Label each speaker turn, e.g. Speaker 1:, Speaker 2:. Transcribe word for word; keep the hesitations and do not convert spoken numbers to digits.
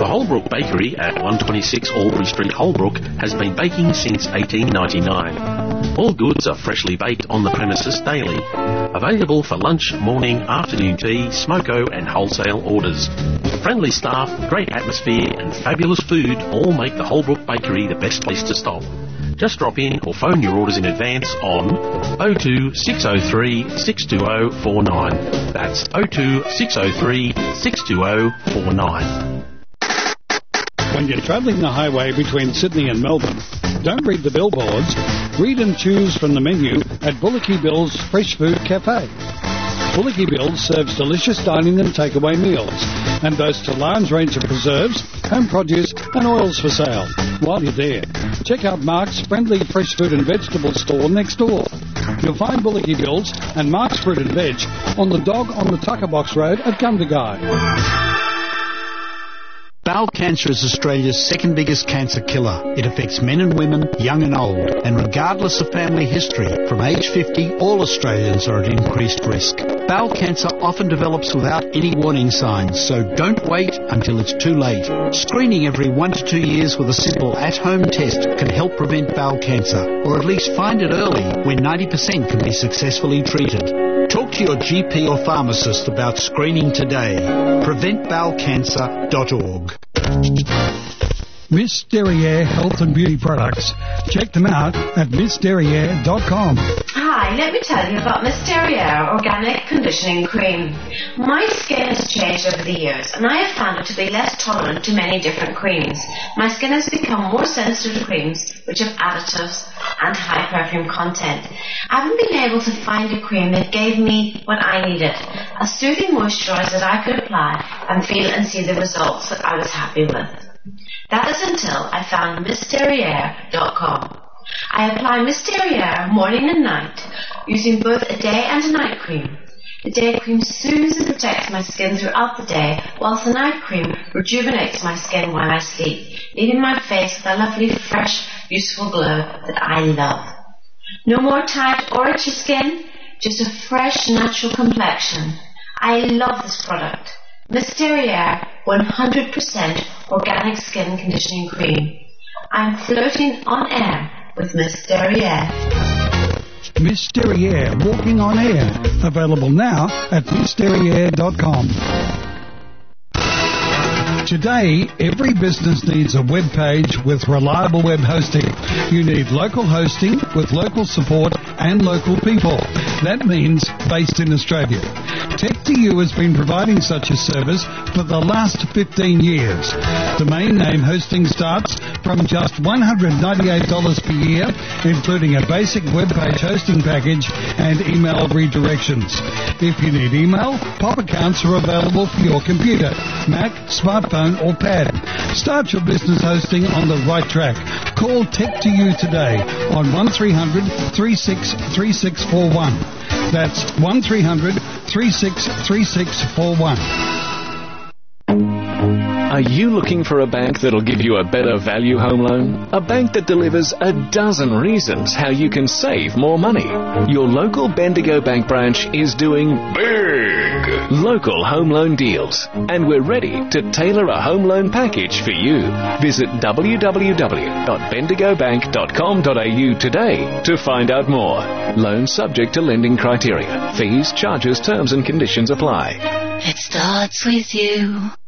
Speaker 1: The Holbrook Bakery at one twenty-six Albury Street, Holbrook, has been baking since eighteen ninety-nine. All goods are freshly baked on the premises daily. Available for lunch, morning, afternoon tea, smoko and wholesale orders. Friendly staff, great atmosphere and fabulous food all make the Holbrook Bakery the best place to stop. Just drop in or phone your orders in advance on oh two six oh three six two oh four nine. That's oh two six oh three six two oh four nine.
Speaker 2: When you're travelling the highway between Sydney and Melbourne, don't read the billboards. Read and choose from the menu at Bullocky Bill's Fresh Food Cafe. Bullocky Bill's serves delicious dining and takeaway meals and boasts a large range of preserves, home produce and oils for sale. While you're there, check out Mark's friendly fresh food and vegetable store next door. You'll find Bullocky Bill's and Mark's Fruit and Veg on the Dog on the Tucker Box Road at Gundagai.
Speaker 3: Bowel cancer is Australia's second biggest cancer killer. It affects men and women, young and old, and regardless of family history, from age fifty, all Australians are at increased risk. Bowel cancer often develops without any warning signs, so don't wait until it's too late. Screening every one to two years with a simple at-home test can help prevent bowel cancer, or at least find it early when ninety percent can be successfully treated. Talk to your G P or pharmacist about screening today. prevent bowel cancer dot org.
Speaker 2: Miss Derriere Health and Beauty Products. Check them out at miss derriere dot com.
Speaker 4: Hi, let me tell you about Miss Derriere Organic Conditioning Cream. My skin has changed over the years, and I have found it to be less tolerant to many different creams. My skin has become more sensitive to creams which have additives and high perfume content. I haven't been able to find a cream that gave me what I needed, a soothing moisturizer that I could apply and feel and see the results that I was happy with. That is until I found miss derriere dot com. I apply Miss Derriere morning and night, using both a day and a night cream. The day cream soothes and protects my skin throughout the day, whilst the night cream rejuvenates my skin while I sleep, leaving my face with a lovely, fresh, useful glow that I love. No more tight or itchy skin, just a fresh, natural complexion. I love this product. Miss Derriere one hundred percent Organic Skin Conditioning Cream. I'm floating on air with Miss Derriere.
Speaker 2: Miss Derriere Walking on Air. Available now at miss derriere dot com. Today, every business needs a web page with reliable web hosting. You need local hosting with local support and local people. That means based in Australia. Tech two U has been providing such a service for the last fifteen years. Domain name hosting starts from just one hundred ninety-eight dollars per year, including a basic web page hosting package and email redirections. If you need email, pop accounts are available for your computer, Mac, smartphone or pad. Start your business hosting on the right track. Call Tech two U today on one three hundred three six three six four one. That's one three hundred three six three six four one.
Speaker 5: Are you looking for a bank that'll give you a better value home loan? A bank that delivers a dozen reasons how you can save more money. Your local Bendigo Bank branch is doing big local home loan deals, and we're ready to tailor a home loan package for you. Visit w w w dot bendigo bank dot com dot a u today to find out more. Loan subject to lending criteria. Fees, charges, terms and conditions apply.
Speaker 6: It starts with you.